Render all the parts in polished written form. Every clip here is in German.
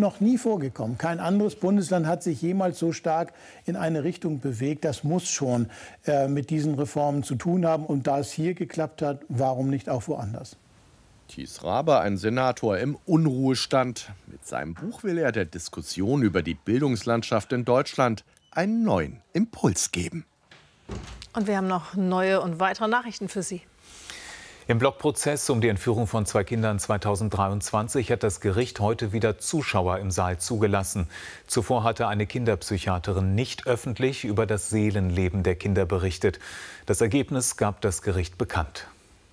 noch nie vorgekommen. Kein anderes Bundesland hat sich jemals so stark in eine Richtung bewegt. Das muss schon mit diesen Reformen zu tun haben. Und da es hier geklappt hat, warum nicht auch woanders? Thies Rabe, ein Senator im Unruhestand. Mit seinem Buch will er der Diskussion über die Bildungslandschaft in Deutschland einen neuen Impuls geben. Und wir haben noch neue und weitere Nachrichten für Sie. Im Blockprozess um die Entführung von 2 Kindern 2023 hat das Gericht heute wieder Zuschauer im Saal zugelassen. Zuvor hatte eine Kinderpsychiaterin nicht öffentlich über das Seelenleben der Kinder berichtet. Das Ergebnis gab das Gericht bekannt.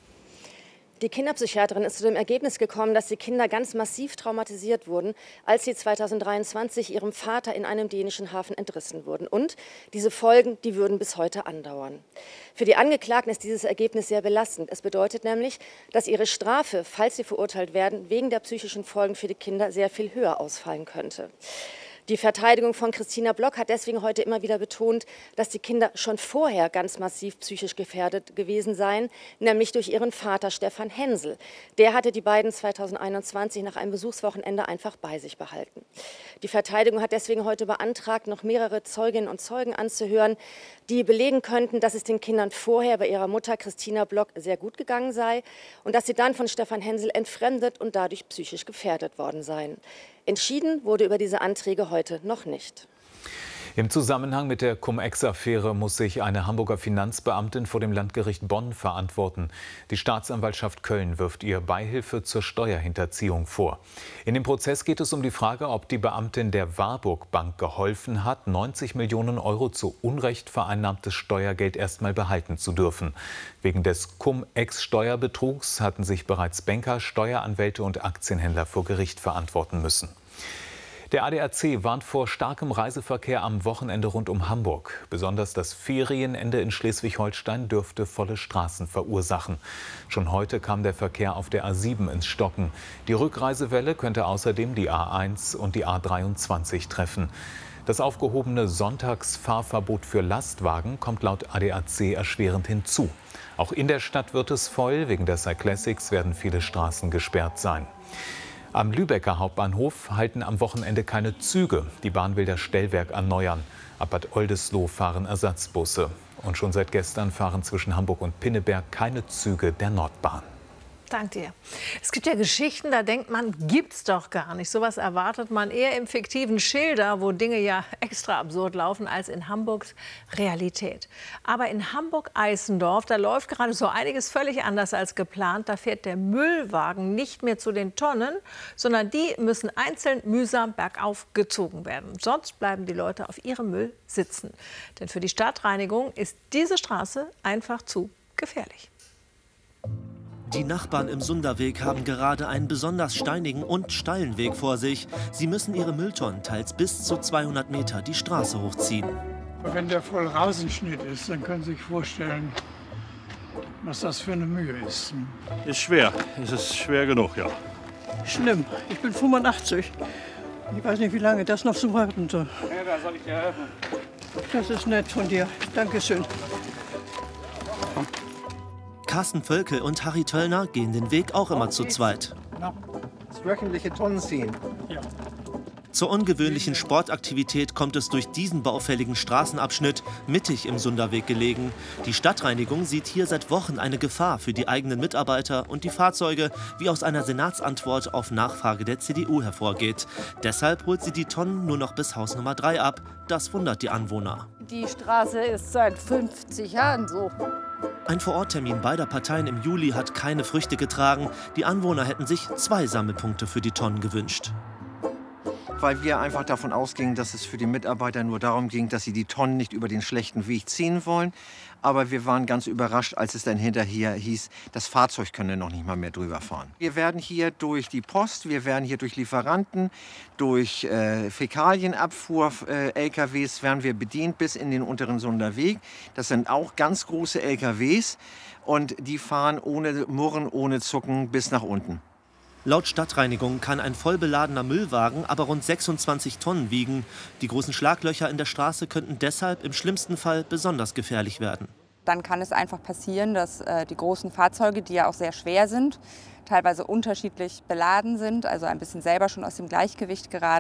Die Kinderpsychiaterin ist zu dem Ergebnis gekommen, dass die Kinder ganz massiv traumatisiert wurden, als sie 2023 ihrem Vater in einem dänischen Hafen entrissen wurden. Und diese Folgen, die würden bis heute andauern. Für die Angeklagten ist dieses Ergebnis sehr belastend. Es bedeutet nämlich, dass ihre Strafe, falls sie verurteilt werden, wegen der psychischen Folgen für die Kinder sehr viel höher ausfallen könnte. Die Verteidigung von Christina Block hat deswegen heute immer wieder betont, dass die Kinder schon vorher ganz massiv psychisch gefährdet gewesen seien, nämlich durch ihren Vater Stefan Hensel. Der hatte die beiden 2021 nach einem Besuchswochenende einfach bei sich behalten. Die Verteidigung hat deswegen heute beantragt, noch mehrere Zeuginnen und Zeugen anzuhören, die belegen könnten, dass es den Kindern vorher bei ihrer Mutter Christina Block sehr gut gegangen sei und dass sie dann von Stefan Hensel entfremdet und dadurch psychisch gefährdet worden seien. Entschieden wurde über diese Anträge heute noch nicht. Im Zusammenhang mit der Cum-Ex-Affäre muss sich eine Hamburger Finanzbeamtin vor dem Landgericht Bonn verantworten. Die Staatsanwaltschaft Köln wirft ihr Beihilfe zur Steuerhinterziehung vor. In dem Prozess geht es um die Frage, ob die Beamtin der Warburg Bank geholfen hat, 90 Millionen Euro zu Unrecht vereinnahmtes Steuergeld erstmal behalten zu dürfen. Wegen des Cum-Ex-Steuerbetrugs hatten sich bereits Banker, Steueranwälte und Aktienhändler vor Gericht verantworten müssen. Der ADAC warnt vor starkem Reiseverkehr am Wochenende rund um Hamburg. Besonders das Ferienende in Schleswig-Holstein dürfte volle Straßen verursachen. Schon heute kam der Verkehr auf der A7 ins Stocken. Die Rückreisewelle könnte außerdem die A1 und die A23 treffen. Das aufgehobene Sonntagsfahrverbot für Lastwagen kommt laut ADAC erschwerend hinzu. Auch in der Stadt wird es voll. Wegen der Cyclassics werden viele Straßen gesperrt sein. Am Lübecker Hauptbahnhof halten am Wochenende keine Züge. Die Bahn will das Stellwerk erneuern. Ab Bad Oldesloe fahren Ersatzbusse. Und schon seit gestern fahren zwischen Hamburg und Pinneberg keine Züge der Nordbahn. Danke dir. Es gibt ja Geschichten, da denkt man, gibt's doch gar nicht. Sowas erwartet man eher im fiktiven Schilder, wo Dinge ja extra absurd laufen, als in Hamburgs Realität. Aber in Hamburg-Eisendorf, da läuft gerade so einiges völlig anders als geplant. Da fährt der Müllwagen nicht mehr zu den Tonnen, sondern die müssen einzeln mühsam bergauf gezogen werden. Sonst bleiben die Leute auf ihrem Müll sitzen. Denn für die Stadtreinigung ist diese Straße einfach zu gefährlich. Die Nachbarn im Sunderweg haben gerade einen besonders steinigen und steilen Weg vor sich. Sie müssen ihre Mülltonnen teils bis zu 200 Meter die Straße hochziehen. Wenn der voll Rasenschnitt ist, dann können Sie sich vorstellen, was das für eine Mühe ist. Ist schwer. Es ist schwer genug, ja. Schlimm. Ich bin 85. Ich weiß nicht, wie lange das noch so warten soll. Ja, da soll ich dir helfen. Das ist nett von dir. Dankeschön. Carsten Völkel und Harry Töllner gehen den Weg auch immer zu zweit. Das wöchentliche Tonnenziehen. Ja. Zur ungewöhnlichen Sportaktivität kommt es durch diesen baufälligen Straßenabschnitt, mittig im Sunderweg gelegen. Die Stadtreinigung sieht hier seit Wochen eine Gefahr für die eigenen Mitarbeiter und die Fahrzeuge, wie aus einer Senatsantwort auf Nachfrage der CDU hervorgeht. Deshalb holt sie die Tonnen nur noch bis Haus Nummer 3 ab. Das wundert die Anwohner. Die Straße ist seit 50 Jahren so. Ein Vororttermin beider Parteien im Juli hat keine Früchte getragen. Die Anwohner hätten sich 2 Sammelpunkte für die Tonnen gewünscht. Weil wir einfach davon ausgingen, dass es für die Mitarbeiter nur darum ging, dass sie die Tonnen nicht über den schlechten Weg ziehen wollen. Aber wir waren ganz überrascht, als es dann hinterher hieß, das Fahrzeug könne noch nicht mal mehr drüber fahren. Wir werden hier durch die Post, wir werden hier durch Lieferanten, durch Fäkalienabfuhr, LKWs werden wir bedient bis in den unteren Sunderweg. Das sind auch ganz große LKWs und die fahren ohne Murren, ohne Zucken bis nach unten. Laut Stadtreinigung kann ein vollbeladener Müllwagen aber rund 26 Tonnen wiegen. Die großen Schlaglöcher in der Straße könnten deshalb im schlimmsten Fall besonders gefährlich werden. Dann kann es einfach passieren, dass die großen Fahrzeuge, die ja auch sehr schwer sind, teilweise unterschiedlich beladen sind, also ein bisschen selber schon aus dem Gleichgewicht geraten.